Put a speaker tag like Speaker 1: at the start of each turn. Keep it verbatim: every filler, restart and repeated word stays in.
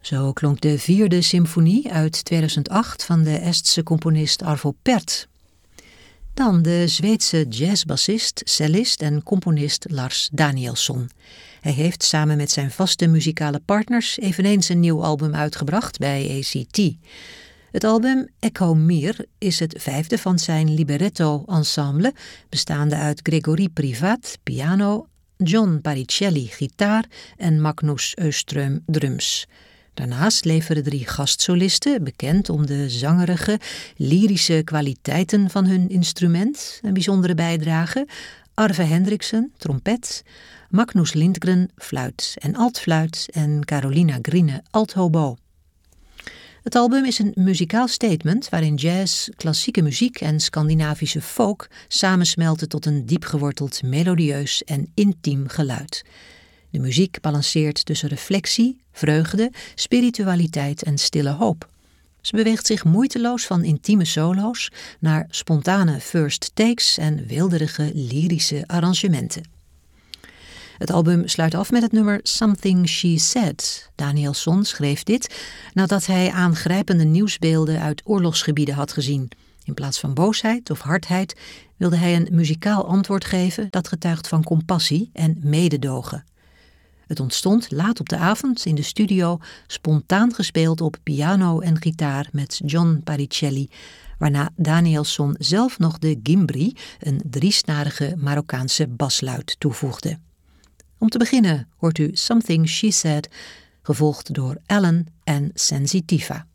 Speaker 1: Zo klonk de vierde symfonie uit tweeduizend acht van de Estse componist Arvo Pärt. Dan de Zweedse jazzbassist, cellist en componist Lars Danielsson. Hij heeft samen met zijn vaste muzikale partners eveneens een nieuw album uitgebracht bij A C T. Het album Echo Mir is het vijfde van zijn libretto-ensemble, bestaande uit Gregory Privat, piano, John Paricelli, gitaar en Magnus Öström, drums. Daarnaast leveren drie gastsolisten, bekend om de zangerige, lyrische kwaliteiten van hun instrument, een bijzondere bijdrage, Arve Hendriksen, trompet, Magnus Lindgren, fluit en altfluit en Carolina Grine, althobo. Het album is een muzikaal statement waarin jazz, klassieke muziek en Scandinavische folk samensmelten tot een diepgeworteld, melodieus en intiem geluid. De muziek balanceert tussen reflectie, vreugde, spiritualiteit en stille hoop. Ze beweegt zich moeiteloos van intieme solo's naar spontane first takes en weelderige lyrische arrangementen. Het album sluit af met het nummer Something She Said. Danielsson schreef dit nadat hij aangrijpende nieuwsbeelden uit oorlogsgebieden had gezien. In plaats van boosheid of hardheid wilde hij een muzikaal antwoord geven dat getuigt van compassie en mededogen. Het ontstond laat op de avond in de studio, spontaan gespeeld op piano en gitaar met John Paricelli, waarna Danielsson zelf nog de gimbri, een driesnarige Marokkaanse basluit, toevoegde. Om te beginnen hoort u Something She Said, gevolgd door Alan en Sensitiva.